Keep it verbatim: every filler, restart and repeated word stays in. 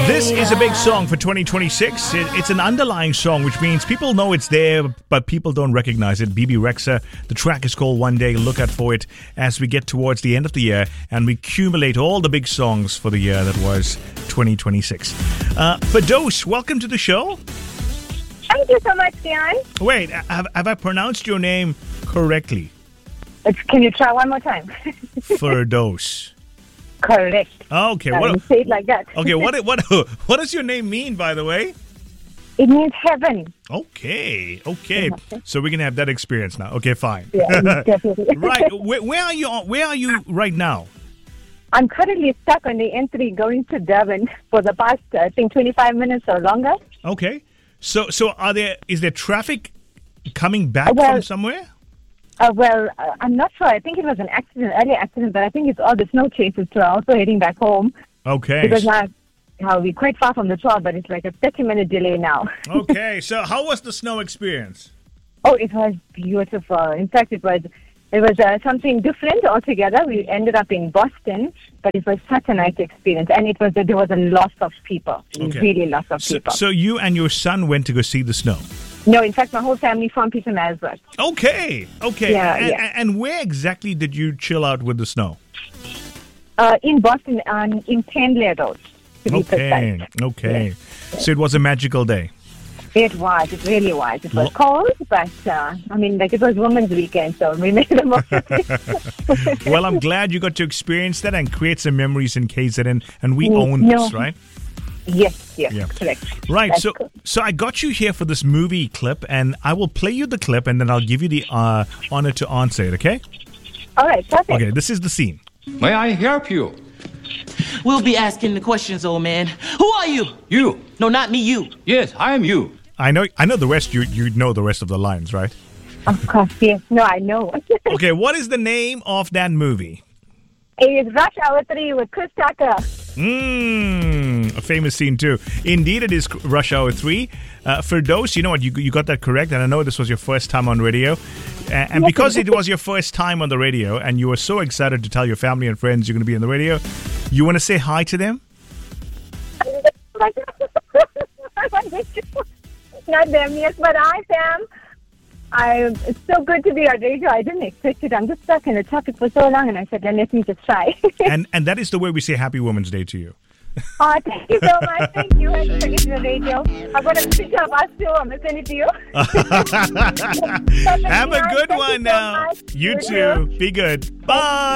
This is a big song for twenty twenty-six. It, it's an underlying song, which means people know it's there, but people don't recognize it. Bebe Rexha, the track is called One Day. Look out for it as we get towards the end of the year and we accumulate all the big songs for the year that was twenty twenty-six. Uh, Firdaus, welcome to the show. Thank you so much, Kian. Wait, have, have I pronounced your name correctly? It's, can you try one more time? Firdaus. Correct. Okay, Um, what? say it like that. Okay, what what what does your name mean, by the way? It means heaven. Okay, okay. So we can have that experience now. Okay, fine. Yeah, definitely. Right. Where, where are you? Where are you right now? I'm currently stuck on the N three going to Durban for the past, I think, twenty-five minutes or longer. Okay. So so are there? Is there traffic coming back Well- from somewhere? Uh, well, uh, I'm not sure. I think it was an accident, earlier accident, but I think it's all the snow chasers too. I'm also heading back home Okay. because now, now we're quite far from the tour, but it's like a thirty-minute delay now. Okay. So how was the snow experience? Oh, it was beautiful. In fact, it was it was uh, something different altogether. We ended up in Boston, but it was such a nice experience, and it was there was a lot of people, Okay. really lots of So, people. so you and your son went to go see the snow. No, in fact, my whole family from Pietermaritzburg. Okay. Okay. Yeah, and, yeah. and where exactly did you chill out with the snow? Uh, in Boston, um, in Pendley Road, to be Okay. precise. Okay. So it was a magical day. It was, it really was. It was Lo- cold, but uh, I mean, like it was Women's Weekend, so we made the most of it. Well, I'm glad you got to experience that and create some memories in K Z N, and we own No. this, right? Yes, yes, Yeah. correct. Right. That's So, cool. so I got you here for this movie clip, and I will play you the clip, and then I'll give you the uh, honor to answer it. Okay? All right, perfect. Okay. This is the scene. May I help you? We'll be asking the questions, old man. Who are you? You. No, not me, you. Yes, I am you. I know. I know the rest. You you know the rest of the lines, right? Of course, yes. No, I know. Okay. What is the name of that movie? It is Rush Hour three with Chris Tucker. Mmm, a famous scene too. Indeed, it is Rush Hour three. Uh, Firdaus, you know what? You you got that correct, and I know this was your first time on radio, and, and because it was your first time on the radio, and you were so excited to tell your family and friends you're going to be on the radio, you want to say hi to them? Not them, yes, but I am. I, it's so good to be on radio. I didn't expect it. I'm just stuck in the traffic for so long, and I said, then let me just try. And and that is the way we say Happy Women's Day to you. Oh, thank you so much. Thank you. I just forget the radio. I've got a picture of us too. I'm going to send it to you. Have a good Thank you one so now. much. You You too. too. Be good. Bye.